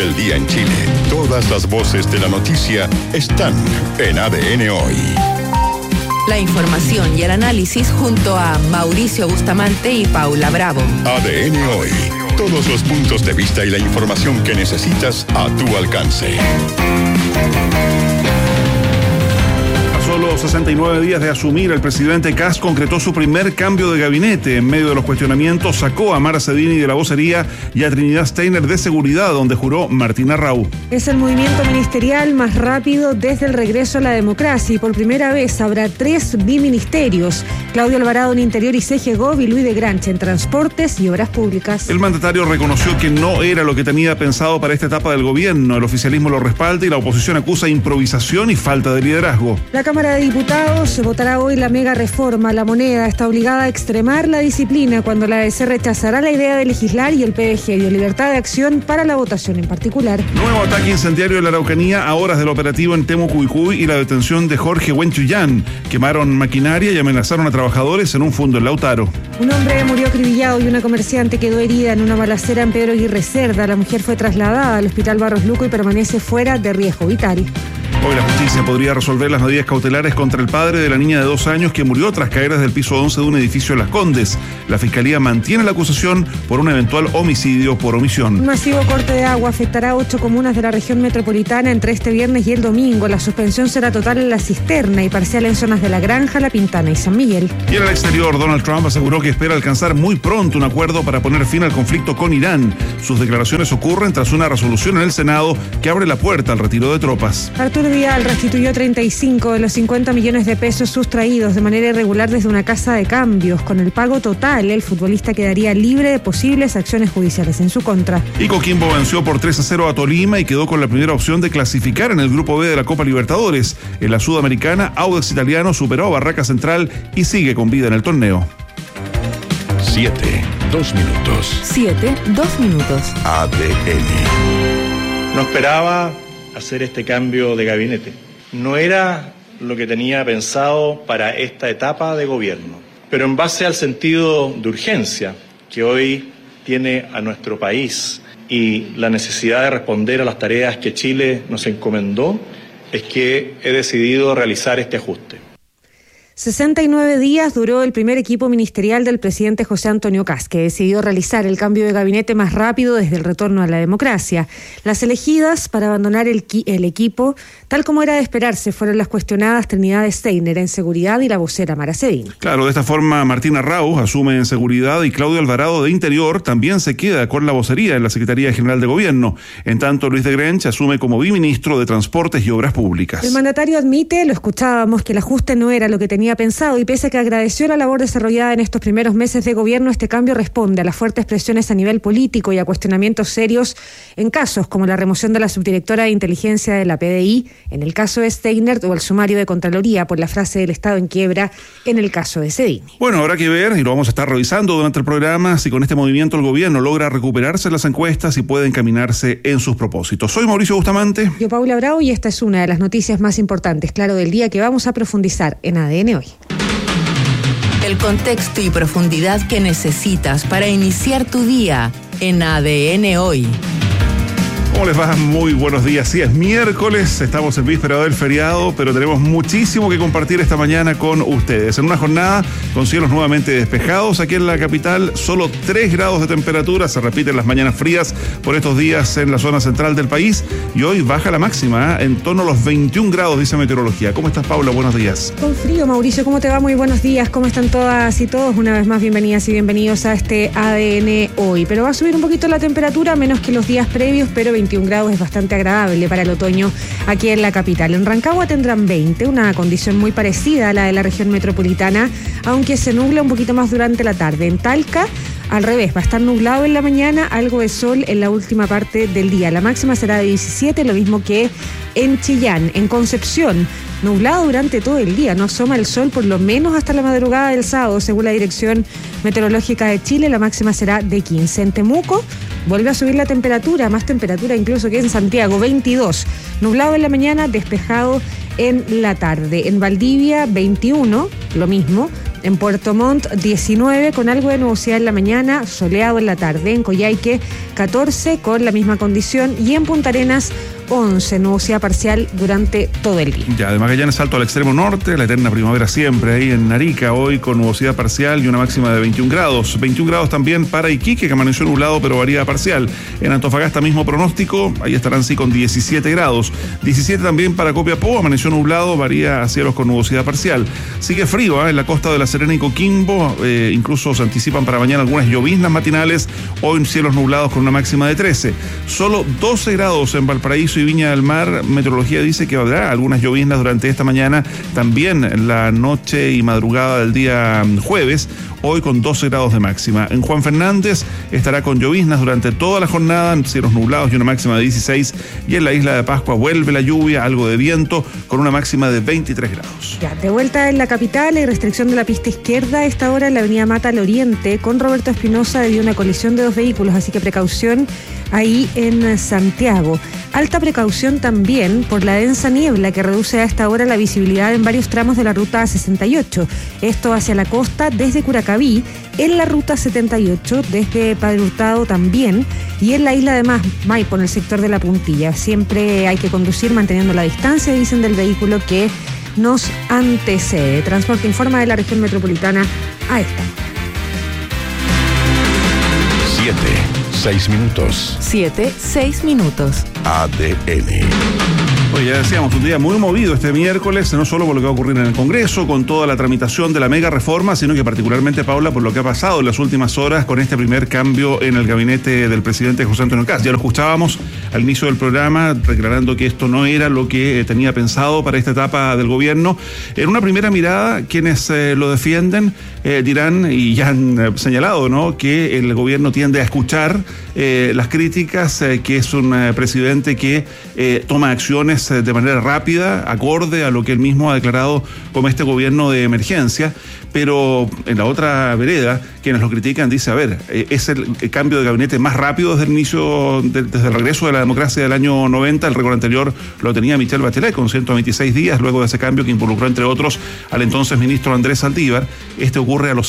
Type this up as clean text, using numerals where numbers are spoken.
del día en Chile. Todas las voces de la noticia están en ADN Hoy. La información y el análisis junto a Mauricio Bustamante y Paula Bravo. ADN Hoy. Todos los puntos de vista y la información que necesitas a tu alcance. Solo 69 días de asumir, el presidente Kast concretó su primer cambio de gabinete. En medio de los cuestionamientos, sacó a Mara Cedini de la vocería y a Trinidad Steiner de seguridad, donde juró Martina Rau. Es el movimiento ministerial más rápido desde el regreso a la democracia y por primera vez habrá 3 biministerios. Claudio Alvarado en Interior y CGGOV y Luis de Granche en Transportes y Obras Públicas. El mandatario reconoció que no era lo que tenía pensado para esta etapa del gobierno. El oficialismo lo respalda y la oposición acusa improvisación y falta de liderazgo. La Cámara de Diputados votará hoy la mega reforma. La moneda está obligada a extremar la disciplina cuando la ADC rechazará la idea de legislar y el PDG dio libertad de acción para la votación en particular. Nuevo ataque incendiario en la Araucanía a horas del operativo en Temucuicui y la detención de Jorge Huenchuyán. Quemaron maquinaria y amenazaron a trabajadores en un fundo en Lautaro. Un hombre murió acribillado y una comerciante quedó herida en una balacera en Pedro Aguirre Cerda. La mujer fue trasladada al Hospital Barros Luco y permanece fuera de riesgo vital. Hoy la justicia podría resolver las medidas cautelares contra el padre de la niña de 2 años que murió tras caer desde el piso 11 de un edificio en Las Condes. La fiscalía mantiene la acusación por un eventual homicidio por omisión. Un masivo corte de agua afectará a 8 comunas de la región metropolitana entre este viernes y el domingo. La suspensión será total en La Cisterna y parcial en zonas de La Granja, La Pintana y San Miguel. Y en el exterior, Donald Trump aseguró que espera alcanzar muy pronto un acuerdo para poner fin al conflicto con Irán. Sus declaraciones ocurren tras una resolución en el Senado que abre la puerta al retiro de tropas. Arturo Vidal restituyó 35 de los 50 millones de pesos sustraídos de manera irregular desde una casa de cambios. Con el pago total, el futbolista quedaría libre de posibles acciones judiciales en su contra. Y Coquimbo venció por 3-0 a Tolima y quedó con la primera opción de clasificar en el Grupo B de la Copa Libertadores. En la Sudamericana, Audax Italiano superó a Barraca Central y sigue con vida en el torneo. 7, 2 minutos. 7, 2 minutos. ADN. No esperaba hacer este cambio de gabinete. No era lo que tenía pensado para esta etapa de gobierno, pero en base al sentido de urgencia que hoy tiene a nuestro país y la necesidad de responder a las tareas que Chile nos encomendó, es que he decidido realizar este ajuste. 69 días duró el primer equipo ministerial del presidente José Antonio Kast, que decidió realizar el cambio de gabinete más rápido desde el retorno a la democracia. Las elegidas para abandonar el equipo, tal como era de esperarse, fueron las cuestionadas Trinidad Steiner en seguridad y la vocera Mara Cedini. Claro, de esta forma Martina Rau asume en seguridad y Claudio Alvarado de Interior también se queda con la vocería en la Secretaría General de Gobierno. En tanto, Luis de Granche asume como biministro de Transportes y Obras Públicas. El mandatario admite, lo escuchábamos, que el ajuste no era lo que tenía pensado y pese a que agradeció la labor desarrollada en estos primeros meses de gobierno, este cambio responde a las fuertes presiones a nivel político y a cuestionamientos serios en casos como la remoción de la subdirectora de inteligencia de la PDI en el caso de Steiner o el sumario de Contraloría por la frase del Estado en quiebra en el caso de Cedini. Bueno, habrá que ver, y lo vamos a estar revisando durante el programa, si con este movimiento el gobierno logra recuperarse en las encuestas y puede encaminarse en sus propósitos. Soy Mauricio Bustamante. Yo, Paula Bravo, y esta es una de las noticias más importantes, claro, del día que vamos a profundizar en ADN Hoy. El contexto y profundidad que necesitas para iniciar tu día en ADN Hoy. ¿Cómo les va? Muy buenos días. Sí, es miércoles, estamos en víspera del feriado, pero tenemos muchísimo que compartir esta mañana con ustedes. En una jornada con cielos nuevamente despejados aquí en la capital, solo 3 grados de temperatura, se repiten las mañanas frías por estos días en la zona central del país y hoy baja la máxima, en torno a los 21 grados, dice Meteorología. ¿Cómo estás, Paula? Buenos días. Con frío, Mauricio, ¿cómo te va? Muy buenos días. ¿Cómo están todas y todos? Una vez más, bienvenidas y bienvenidos a este ADN Hoy. Pero va a subir un poquito la temperatura, menos que los días previos, pero 21 grados es bastante agradable para el otoño aquí en la capital. En Rancagua tendrán 20, una condición muy parecida a la de la región metropolitana, aunque se nubla un poquito más durante la tarde. En Talca, al revés, va a estar nublado en la mañana, algo de sol en la última parte del día. La máxima será de 17, lo mismo que en Chillán. En Concepción, nublado durante todo el día, no asoma el sol por lo menos hasta la madrugada del sábado, según la Dirección Meteorológica de Chile. La máxima será de 15. En Temuco vuelve a subir la temperatura, más temperatura incluso que en Santiago, 22. Nublado en la mañana, despejado en la tarde. En Valdivia, 21, lo mismo. En Puerto Montt 19 con algo de nubosidad en la mañana, soleado en la tarde. En Coyhaique 14 con la misma condición y en Punta Arenas 11, nubosidad parcial durante todo el día. Ya, de Magallanes salto al extremo norte, la eterna primavera siempre ahí en Arica, hoy con nubosidad parcial y una máxima de 21 grados. 21 grados también para Iquique, que amaneció nublado pero varía parcial. En Antofagasta mismo pronóstico, ahí estarán sí con 17 grados. 17 también para Copiapó, amaneció nublado, varía a cielos con nubosidad parcial. Sigue frío en la costa de La Serena y Coquimbo, incluso se anticipan para mañana algunas lloviznas matinales, hoy cielos nublados con una máxima de 13. Solo 12 grados en Valparaíso y Viña del Mar. Meteorología dice que habrá algunas lloviznas durante esta mañana, también en la noche y madrugada del día jueves, hoy con 12 grados de máxima. En Juan Fernández estará con lloviznas durante toda la jornada, cielos nublados y una máxima de 16, y en la isla de Pascua vuelve la lluvia, algo de viento, con una máxima de 23 grados. Ya, de vuelta en la capital, hay restricción de la pista izquierda a esta hora en la avenida Mata al Oriente, con Roberto Espinosa debido a una colisión de dos vehículos, así que precaución ahí en Santiago. Alta precaución también por la densa niebla que reduce a esta hora la visibilidad en varios tramos de la ruta 68. Esto hacia la costa desde Curacaví, en la ruta 78 desde Padre Hurtado también, y en la isla de Maipo, en el sector de La Puntilla. Siempre hay que conducir manteniendo la distancia, dicen, del vehículo que nos antecede. Transporte informa de la región metropolitana a esta. 6 minutos. 6 minutos. ADN. Oye, ya decíamos, un día muy movido este miércoles, no solo por lo que va a ocurrir en el Congreso, con toda la tramitación de la mega reforma, sino que particularmente, Paula, por lo que ha pasado en las últimas horas con este primer cambio en el gabinete del presidente José Antonio Kast. Ya lo escuchábamos al inicio del programa, declarando que esto no era lo que tenía pensado para esta etapa del gobierno. En una primera mirada, quienes lo defienden dirán, y ya han señalado, ¿no?, que el gobierno tiende a escuchar las críticas, que es un presidente que toma acciones de manera rápida, acorde a lo que él mismo ha declarado como este gobierno de emergencia. Pero en la otra vereda, quienes lo critican dicen, a ver, es el cambio de gabinete más rápido desde el inicio, desde el regreso de la democracia del año 90. El récord anterior lo tenía Michelle Bachelet con 126 días, luego de ese cambio que involucró, entre otros, al entonces ministro Andrés Saldívar. Este ocurre a los